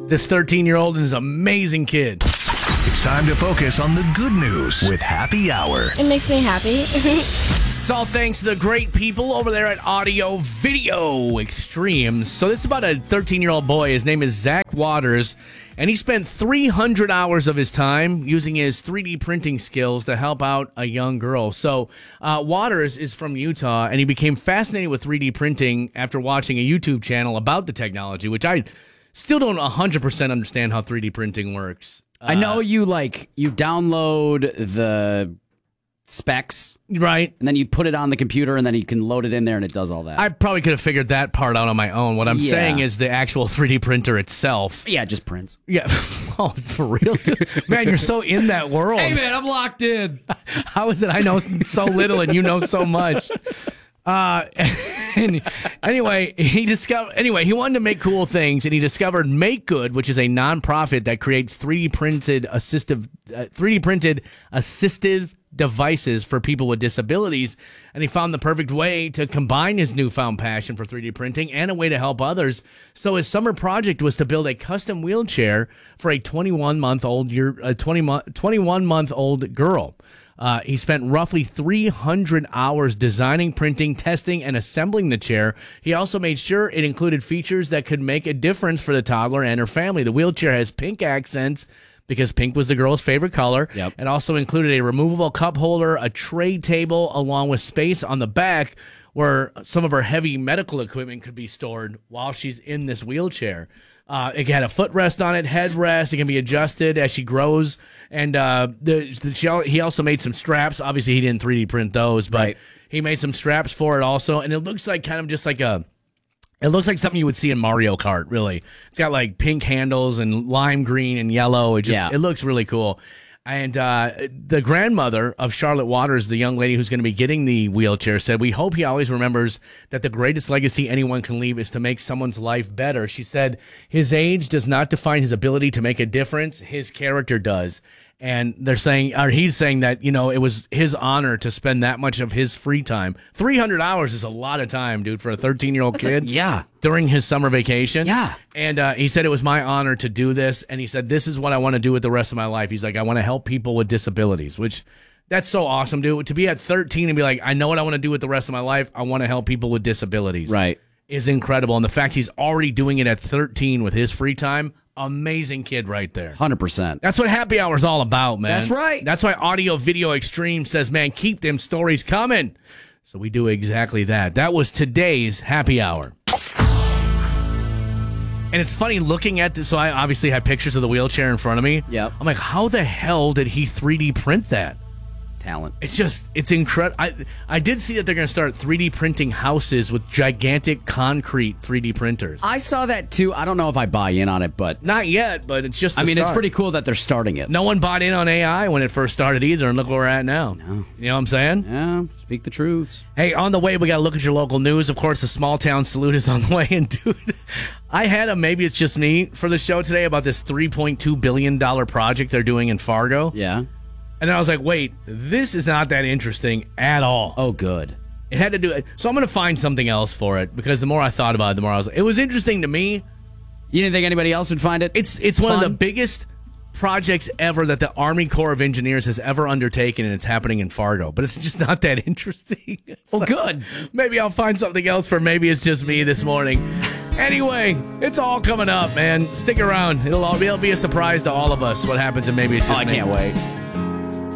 this 13-year-old and his amazing kid. It's time to focus on the good news with Happy Hour. It makes me happy. It's all thanks to the great people over there at Audio Video Extreme. So this is about a 13-year-old boy. His name is Zach Waters, and he spent 300 hours of his time using his 3D printing skills to help out a young girl. So Waters is from Utah, and he became fascinated with 3D printing after watching a YouTube channel about the technology, which I still don't 100% understand how 3D printing works. I know you download the specs, right? And then you put it on the computer, and then you can load it in there, and it does all that. I probably could have figured that part out on my own. What I'm saying is the actual 3D printer itself. Yeah, it just prints. Yeah. Oh, for real, dude. Man, you're so in that world. Hey, man, I'm locked in. How is it I know so little and you know so much? Anyway, he wanted to make cool things, and he discovered Make Good, which is a nonprofit that creates 3D printed assistive devices for people with disabilities, and he found the perfect way to combine his newfound passion for 3D printing and a way to help others. So his summer project was to build a custom wheelchair for a 21-month-old girl. He spent roughly 300 hours designing, printing, testing, and assembling the chair. He also made sure it included features that could make a difference for the toddler and her family. The wheelchair has pink accents because pink was the girl's favorite color. Yep. It also included a removable cup holder, a tray table, along with space on the back where some of her heavy medical equipment could be stored while she's in this wheelchair. It had a footrest on it, headrest. It can be adjusted as she grows. And he also made some straps. Obviously, he didn't 3D print those, but he made some straps for it also. And it looks like kind of just like it looks like something you would see in Mario Kart, really. It's got like pink handles and lime green and yellow. It looks really cool. And the grandmother of Charlotte Waters, the young lady who's going to be getting the wheelchair, said, "We hope he always remembers that the greatest legacy anyone can leave is to make someone's life better." She said, "His age does not define his ability to make a difference. His character does." And he's saying that, it was his honor to spend that much of his free time. 300 hours is a lot of time, dude, for a 13-year-old kid. During his summer vacation. Yeah. And he said it was my honor to do this. And he said, this is what I want to do with the rest of my life. He's like, I want to help people with disabilities, which that's so awesome, dude. To be at 13 and be like, I know what I want to do with the rest of my life. I want to help people with disabilities. Right. Is incredible. And the fact he's already doing it at 13 with his free time, amazing kid right there. 100%. That's what Happy Hour's all about, man. That's right. That's why Audio Video Extreme says, man, keep them stories coming. So we do exactly that. That was today's Happy Hour. And it's funny looking at this. So I obviously had pictures of the wheelchair in front of me. Yep. I'm like, how the hell did he 3D print that? Talent. It's incredible. I did see that they're going to start 3D printing houses with gigantic concrete 3D printers. I saw that too. I don't know if I buy in on it, but Not yet, but it's just the it's start. pretty cool that they're starting it. No one bought in on AI when it first started either, and look where we're at now. No. You know what I'm saying? Yeah, speak the truths. Hey, on the way, we got to look at your local news. Of course, the small town salute is on the way. And, dude, I had maybe it's just me for the show today about this $3.2 billion project they're doing in Fargo. Yeah. And I was like, wait, this is not that interesting at all. Oh, good. It had to do it. So I'm going to find something else for it, because the more I thought about it, the more I was like, it was interesting to me. You didn't think anybody else would find it? It's one of the biggest projects ever that the Army Corps of Engineers has ever undertaken, and it's happening in Fargo. But it's just not that interesting. Oh, good. Maybe I'll find something else for maybe it's just me this morning. Anyway, it's all coming up, man. Stick around. It'll be a surprise to all of us what happens, and maybe it's just me. I can't wait.